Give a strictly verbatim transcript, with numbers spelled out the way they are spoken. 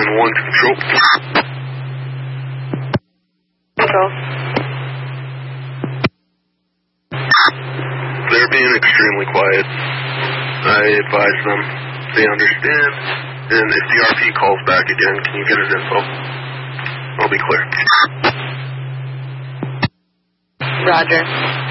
seven one to control. Control. They're being extremely quiet. I advise them they understand, and if the R P calls back again, can you get his info? I'll be clear. Roger.